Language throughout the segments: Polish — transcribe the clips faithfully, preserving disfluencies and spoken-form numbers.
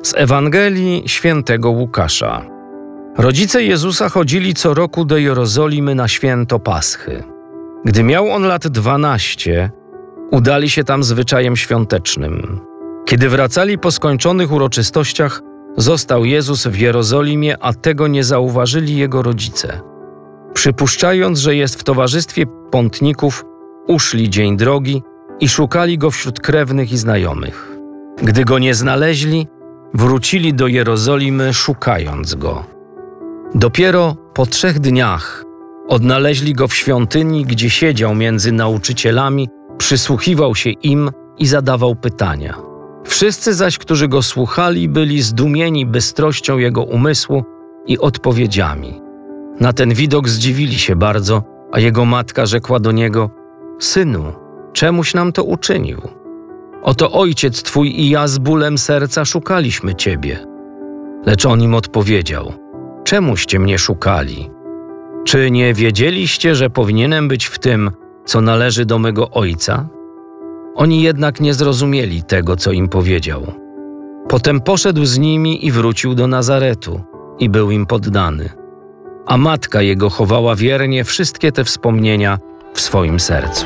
Z Ewangelii Świętego Łukasza. Rodzice Jezusa chodzili co roku do Jerozolimy na święto Paschy. Gdy miał on lat dwanaście, udali się tam zwyczajem świątecznym. Kiedy wracali po skończonych uroczystościach, został Jezus w Jerozolimie, a tego nie zauważyli jego rodzice. Przypuszczając, że jest w towarzystwie pątników, uszli dzień drogi i szukali go wśród krewnych i znajomych. Gdy go nie znaleźli, wrócili do Jerozolimy, szukając go. Dopiero po trzech dniach odnaleźli go w świątyni, gdzie siedział między nauczycielami, przysłuchiwał się im i zadawał pytania. Wszyscy zaś, którzy go słuchali, byli zdumieni bystrością jego umysłu i odpowiedziami. Na ten widok zdziwili się bardzo, a jego matka rzekła do niego: „Synu, czemuś nam to uczynił? Oto ojciec twój i ja z bólem serca szukaliśmy ciebie”. Lecz on im odpowiedział: „Czemuście mnie szukali? Czy nie wiedzieliście, że powinienem być w tym, co należy do mego ojca?” Oni jednak nie zrozumieli tego, co im powiedział. Potem poszedł z nimi i wrócił do Nazaretu i był im poddany. A matka jego chowała wiernie wszystkie te wspomnienia w swoim sercu.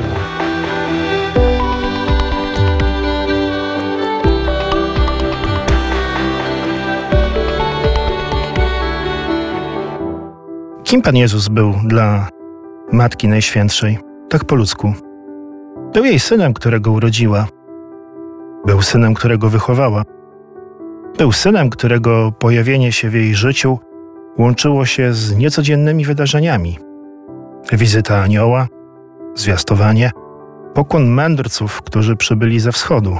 Kim Pan Jezus był dla Matki Najświętszej, tak po ludzku? Był jej synem, którego urodziła. Był synem, którego wychowała. Był synem, którego pojawienie się w jej życiu łączyło się z niecodziennymi wydarzeniami. Wizyta anioła, zwiastowanie, pokłon mędrców, którzy przybyli ze wschodu.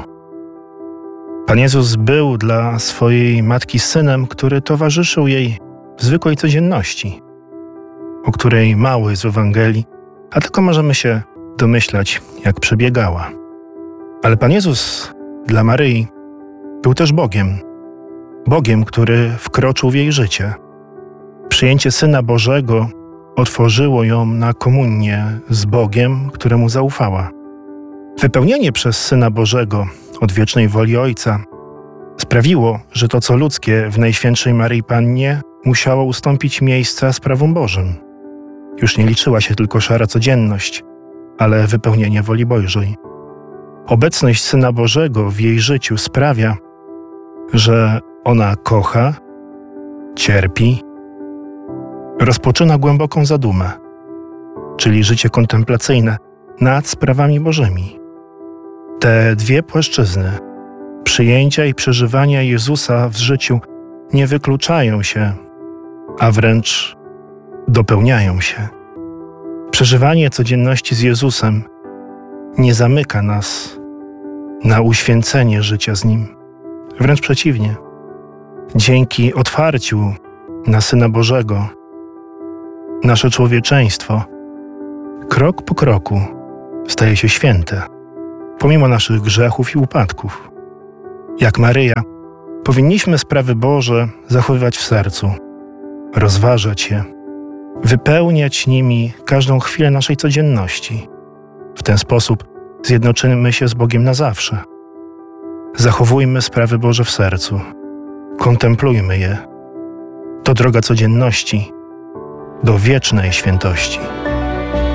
Pan Jezus był dla swojej matki synem, który towarzyszył jej w zwykłej codzienności, o której mało jest w Ewangelii, a tylko możemy się domyślać, jak przebiegała. Ale Pan Jezus dla Maryi był też Bogiem. Bogiem, który wkroczył w jej życie. Przyjęcie Syna Bożego otworzyło ją na komunię z Bogiem, któremu zaufała. Wypełnienie przez Syna Bożego odwiecznej woli Ojca sprawiło, że to, co ludzkie w Najświętszej Maryi Pannie, musiało ustąpić miejsca sprawom Bożym. Już nie liczyła się tylko szara codzienność, ale wypełnienie woli Bożej. Obecność Syna Bożego w jej życiu sprawia, że ona kocha, cierpi, rozpoczyna głęboką zadumę, czyli życie kontemplacyjne nad sprawami Bożymi. Te dwie płaszczyzny, przyjęcia i przeżywania Jezusa w życiu, nie wykluczają się, a wręcz dopełniają się. Przeżywanie codzienności z Jezusem nie zamyka nas na uświęcenie życia z Nim. Wręcz przeciwnie. Dzięki otwarciu na Syna Bożego, nasze człowieczeństwo krok po kroku staje się święte, pomimo naszych grzechów i upadków. Jak Maryja, powinniśmy sprawy Boże zachowywać w sercu, rozważać je, wypełniać nimi każdą chwilę naszej codzienności. W ten sposób zjednoczymy się z Bogiem na zawsze. Zachowujmy sprawy Boże w sercu, kontemplujmy je. To droga codzienności do wiecznej świętości.